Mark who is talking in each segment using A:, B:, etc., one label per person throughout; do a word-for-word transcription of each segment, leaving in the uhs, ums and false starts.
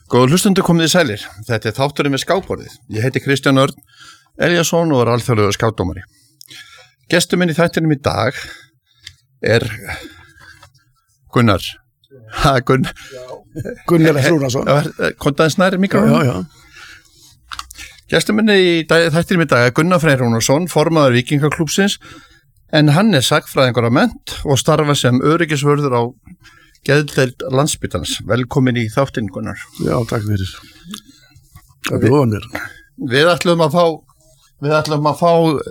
A: Góður hlustundur komið í sælir. Þetta er þátturinn með skákborðið. Ég heiti Kristján Örn Elíasson og er alþjóðlegur skákdómari. Gestur minn í þættinum í dag er Gunnar. Ha, Gunn...
B: Gunnar Rúnarsson.
A: Kontaðins nær mikrofón?
B: Já, já.
A: Gestur minn í dag, þættinum í dag er Gunnar Freyr Rúnarsson, formaður Víkingaklúbbsins, en hann er sagnfræðingur á mennt og starfa sem öryggisvörður á geðdeild Landspítalans. Velkomin í þáttinn, Gunnar.
B: Já, takk fyrir. Það er loðan mér.
A: Við ætlum að fá, við ætlum að fá,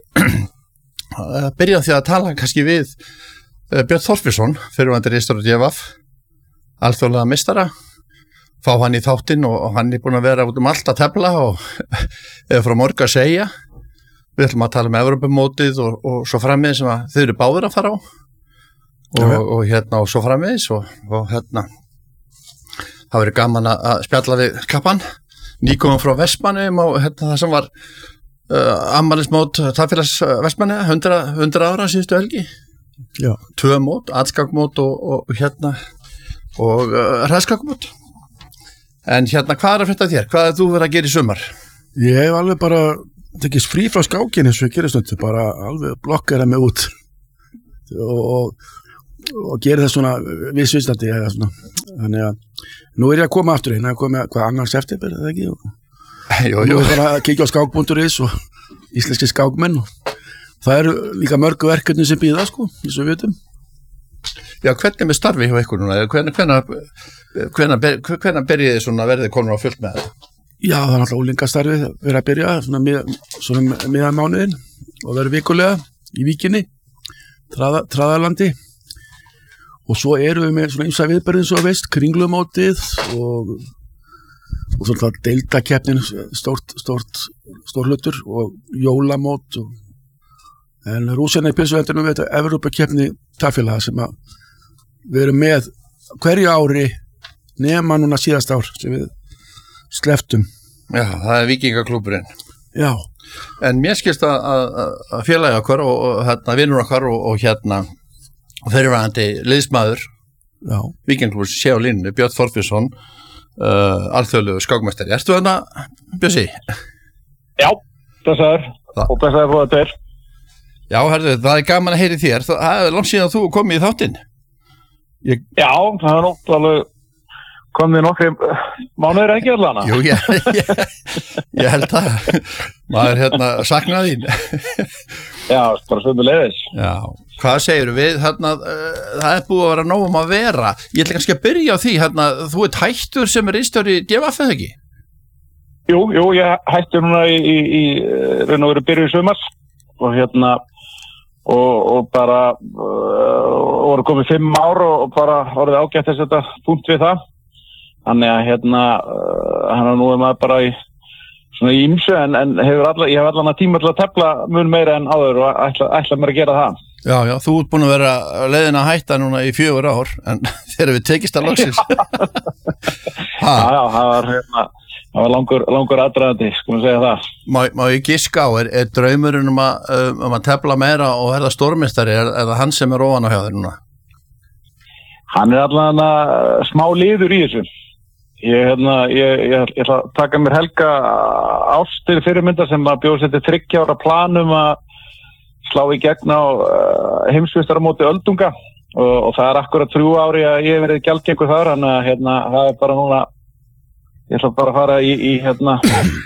A: að byrja því að tala kannski við Björn Þorfinsson, fyrirverandi ritstjóri D V F, alþjóðlega meistara, fá hann í þáttinn og hann er búinn að vera út um allt að tefla og eða frá morgu að segja. Við ætlum að tala um Evrópumótið og, og svo framvegis sem að þau eru báðir að fara á. Og, og hérna og svo framvegis og, og hérna það verið gaman að spjalla við kappan nýkominn frá Vestmannaeyjum og hérna það sem var uh, afmælismót Tafélags Vestmannaeyja hundrað ára síðustu helgi.
B: Já.
A: Tvö mót, atskakmót og, og hérna og uh, hræðskakmót. En hérna hvað er að frétta þér? Hvað er þú verið að gera í sumar?
B: Ég hef alveg bara tekist frí frá skákinni eins og ég gerir stundu, bara alveg blokkera mig út og, og og gerir það svona vissvistandi eða svona, þannig að nú er ég að koma aftur inn, að koma hvað annars september, er það ekki? Og,
A: jú,
B: og
A: jú.
B: nú er bara að kíkja á skák punktur is og íslenski skákmenn og það eru líka mörgu verkefni sem býða, sko, eins og við veitum.
A: Já, hvernig með starfi hjá ykkur núna? Hvernig, hvernig, hvernig, hvernig byrjiði svona verðið konur á fullt með þetta?
B: Já, það er alltaf úlingastarfið verið að byrja svona, mið, svona miðan mánuðin og verið vikulega í Víkinni, traða, Traðarlandi. Og svo erum við með svona ýmsa viðburði eins og veist, kringlumótið og, og svona deildakeppnin, stórt, stórt, stór hlutur og jólamót. Og, en rúsina í pyssuveldunum við þetta Evrópukeppni Tafélaga sem að við erum með hverju ári nema núna síðast ár sem við sleftum.
A: Já, það er Víkingaklúbburinn.
B: Já.
A: En mér skilst að, að, að félagi okkar og, og hérna vinnur okkar og, og hérna og fyrirverandi liðsmaður Víkingaklúbbs sé á línunni, Björn Þorfinsson, uh, alþjóðlegur skákmeistari. Ertu þarna, Bjössi?
C: Já, blessaður og blessaður fóða til.
A: Já, herðu, það er gaman að heyri þér. Það er langt síðan þú komið í þáttinn. Ég...
C: Já, það er nótt alveg komið nokkri mánuður ekki allan.
A: Jú, ég, ég, ég held að maður hérna saknaði þín.
C: Já, bara sömuleiðis.
A: Já, hvað segir við hérna, uh, það er búið að vera nóg um að vera. Ég ætla kannski að byrja á því, hérna, þú ert hættur sem er ritstjóri D V F eða ekki?
C: Jú, jú, ég hætti núna í, í, í raun og veru byrju sumars og hérna og, og bara uh, voru komið fimm ár og bara orðið ágætt þess að þetta punkt við það. Þannig að hérna, uh, hann er nú um að bara í svona í ýmsu en, en hefur alla, ég hef allan að tíma til að tefla mun meira en áður og ætla, ætla mér að gera það.
A: Já, já, þú ert búin að vera leiðin að hætta núna í fjögur ár en þegar við tekist að loksins.
C: Já, já, það var hérna, það var langur, langur aðdraðandi, skulum segja það.
A: Má, má ég giska á, er, er draumurinn um að, um að tefla meira og verða stórmeistari, er, er það hann sem er ofan á hjá þér núna?
C: Hann er allan að smá liður í þessu. Ég, hérna, ég, ég, ég ætla að taka mér helga ástir fyrirmynda sem að bjóða sér til þriggja ára planum að slá í gegn á uh, heimsmeistaramóti öldunga og, og það er akkurat þrjú ári að ég hef verið gjaldgengur þar, þannig að hérna, það er bara núna, ég ætla bara að fara í, í hérna,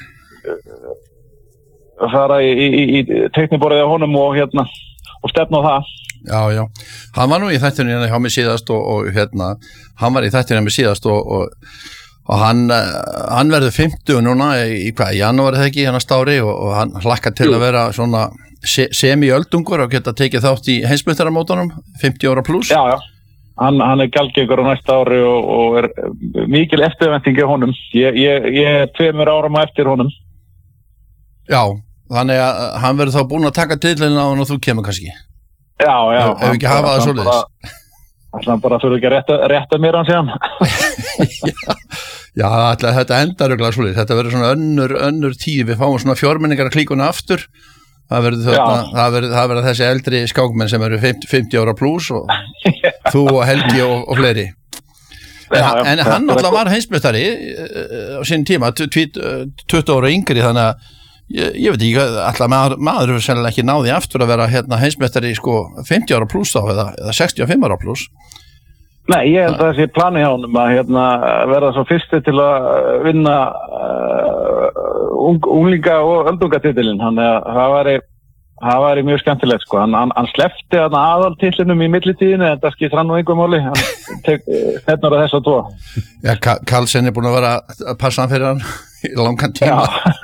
C: að fara í, í, í teikniborðið á honum og hérna, og stefna á það.
A: Já, já, hann var nú í þættinu hérna hjá mig síðast og, og hérna, hann var í þættinu hjá mig síðast og, og, og hann, hann verður fimmtugur núna í, í hvað, í janúar eða ekki, hann stári og, og hann hlakkar til Jú. Að vera svona se, semi-öldungur og geta tekið þátt í heimsmeistaramótunum, fimmtíu ára pluss.
C: Já, já, hann, hann er gjaldgengur á næsta ári og, og er mikil eftirvænting af honum, ég, ég, ég er tveimur árum eftir honum.
A: Já, þannig að hann verður þá búinn að taka titlinn á hann og þú kemur kannski.
C: Já, já.
A: Ef, ef ekki hafa það svoleiðis.
C: Það bara þurfa ekki að rétta, rétta mér hann síðan.
A: já, já alltaf, þetta endar örugglega svoleiðis. Þetta verður svona önnur, önnur tíð. Við fáum svona fjórmenningar að klíkuna aftur. Það verður, þarna, það verður, það verður þessi eldri skákmenn sem eru fimmtíu ára pluss og þú og Helgi og, og fleiri. En, já, en hann náttúrulega var heimsmeistari á sín tíma, tuttugu ára yngri, þannig að ég, ég veit ekki, alltaf maður, maður hefur sennilega ekki náði aftur að vera hérna, heimsmeistari sko fimmtíu ára pluss þá eða, eða sextíu og fimm ára pluss.
C: Nei, ég held að þessi plani hjá honum að hérna, vera svo fyrsti til að vinna uh, ung, unglinga og öldungatitilinn, þannig að það væri Það var mjög skemmtilegt sko, hann, hann, hann sleppti aðaltitlinum í millitíðinu, en það skiptir hann nú einhver máli, hann tek hérna þess að tvo.
A: Já, Karlsson er búin að vera að passa hann fyrir hann í langan tíma.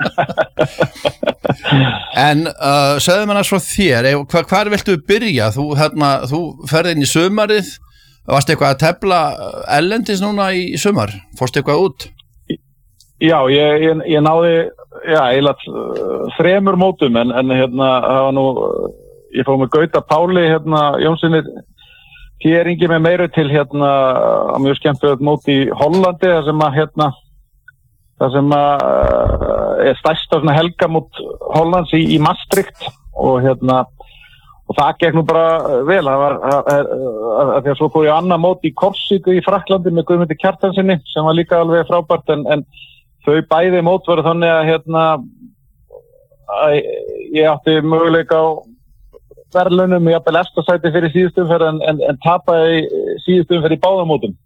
A: En uh, segðu mér svo þér, hva, hvar viltu byrja? Þú, hérna, þú ferði inn í sumarið, varst eitthvað að tefla ellendis núna í, í sumar? Fórst eitthvað út?
C: Já, ég, ég, ég náði, já, eiginlega þremur mótum, en, en hérna, það var nú, ég fóð með Gauta Páli, hérna, Jónssoni, tíeringi með meiru til, hérna, á mjög skemmtilegt mót í Hollandi, það sem að, hérna, það sem að er stærsta svona helgamót Hollands í, í Maastricht, og hérna, og það gekk nú bara vel, það var, að, að, að því að svo fór ég annað mót í Korsíku í Frakklandi með Guðmundi Kjartansinni, sem var líka alveg frábært, en, en þau bæði mót voru þannig að, hérna, að ég átti möguleika á verðlaunum, ég átti efstasæti fyrir síðustumferð en, en, en tapaði síðustumferð í báðum mótum.